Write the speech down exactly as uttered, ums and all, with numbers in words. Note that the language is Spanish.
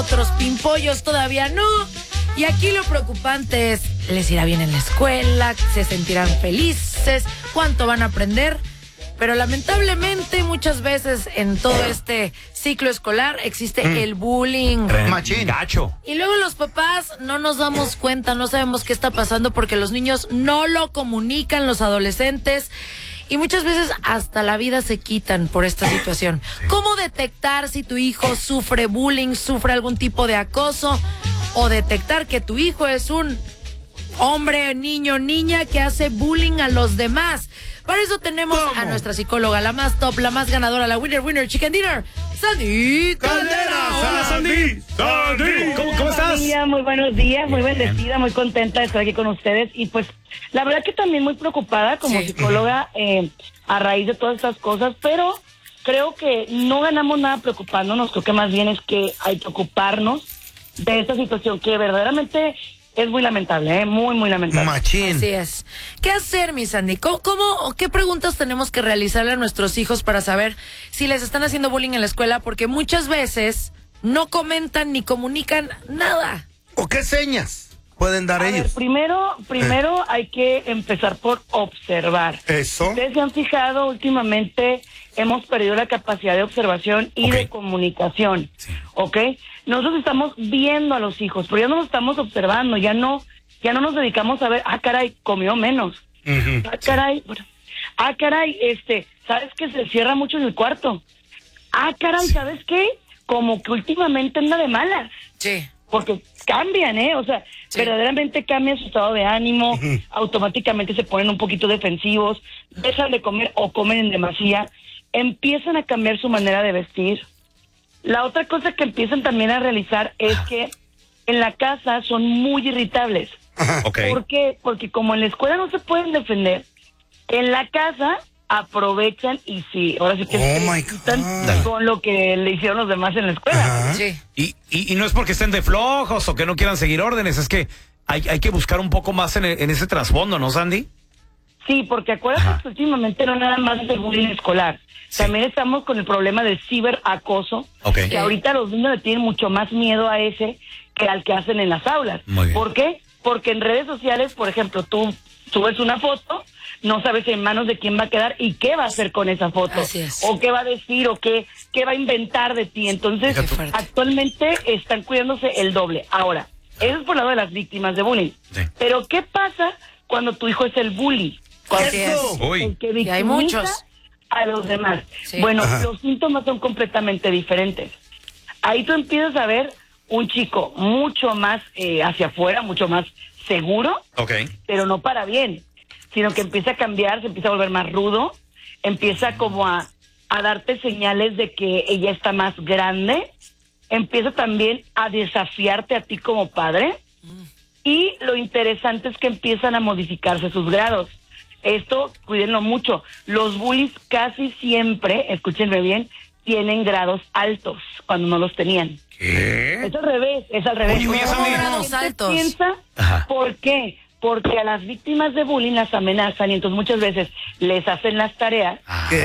otros pimpollos todavía no. Y aquí lo preocupante es, ¿les irá bien en la escuela? ¿Se sentirán felices? ¿Cuánto van a aprender? Pero lamentablemente muchas veces en todo este ciclo escolar existe mm. el bullying. Machín. Gacho. Y luego los papás no nos damos cuenta, no sabemos qué está pasando porque los niños no lo comunican, los adolescentes. Y muchas veces hasta la vida se quitan por esta situación. Sí. ¿Cómo detectar si tu hijo sufre bullying, sufre algún tipo de acoso? O detectar que tu hijo es un hombre, niño, niña que hace bullying a los demás. Para eso tenemos ¿Cómo? a nuestra psicóloga, la más top, la más ganadora, la winner, winner, chicken dinner, Sandy Caldera. Hola, Sandy. Sandy. ¿Cómo, cómo estás? Muy, día, muy buenos días, muy bendecida, muy contenta de estar aquí con ustedes. Y pues, la verdad que también muy preocupada como sí. psicóloga eh, a raíz de todas estas cosas, pero creo que no ganamos nada preocupándonos. Creo que más bien es que hay que ocuparnos de esta situación que verdaderamente es muy lamentable, ¿eh? Muy, muy lamentable. Machín. Así es. ¿Qué hacer, mi Sandy? ¿Cómo, cómo o qué preguntas tenemos que realizarle a nuestros hijos para saber si les están haciendo bullying en la escuela? Porque muchas veces no comentan ni comunican nada. ¿O qué señas pueden dar a ellos? Ver, primero, primero eh. hay que empezar por observar. Eso. Ustedes se han fijado, últimamente hemos perdido la capacidad de observación y okay. de comunicación, sí. ¿ok? Nosotros estamos viendo a los hijos, pero ya no los estamos observando, ya no, ya no nos dedicamos a ver, ah, caray, comió menos. Uh-huh. Ah, caray, sí. bueno, ah, caray, este, ¿sabes que se cierra mucho en el cuarto? Ah, caray, sí. ¿sabes qué? Como que últimamente anda de malas. Sí. Porque cambian, ¿eh? O sea, sí. verdaderamente cambia su estado de ánimo, uh-huh. automáticamente se ponen un poquito defensivos, dejan de comer o comen en demasía, empiezan a cambiar su manera de vestir. La otra cosa que empiezan también a realizar es que en la casa son muy irritables. Okay. ¿Por qué? Porque como en la escuela no se pueden defender, en la casa aprovechan y sí, ahora sí que oh se quitan con lo que le hicieron los demás en la escuela. Sí. Y, y, y no es porque estén de flojos o que no quieran seguir órdenes, es que hay, hay que buscar un poco más en, en ese trasfondo, ¿no, Sandy? Sí, porque acuérdate Ajá. que últimamente no nada más es el bullying escolar. Sí. También estamos con el problema del ciberacoso, okay. que ahorita los niños le tienen mucho más miedo a ese que al que hacen en las aulas. ¿Por qué? Porque en redes sociales, por ejemplo, tú subes una foto, no sabes en manos de quién va a quedar y qué va a hacer con esa foto. Así es. O qué va a decir o qué, qué va a inventar de ti. Entonces, actualmente están cuidándose el doble. Ahora, eso es por lado de las víctimas de bullying. Sí. Pero, ¿qué pasa cuando tu hijo es el bully? Cuando Así es. El que y hay muchos. A los demás. Sí. Bueno, Ajá. los síntomas son completamente diferentes. Ahí tú empiezas a ver un chico mucho más eh, hacia afuera, mucho más seguro, okay. pero no para bien, sino que empieza a cambiar, se empieza a volver más rudo, empieza como a, a darte señales de que ella está más grande, empieza también a desafiarte a ti como padre, mm. y lo interesante es que empiezan a modificarse sus grados. Esto, cuídenlo mucho. Los bullies casi siempre, escúchenme bien, tienen grados altos cuando no los tenían. ¿Qué? Es al revés, es al revés. Oye, oye, no, grados altos. Piensa, ¿por qué? Porque a las víctimas de bullying las amenazan y entonces muchas veces les hacen las tareas. Ah.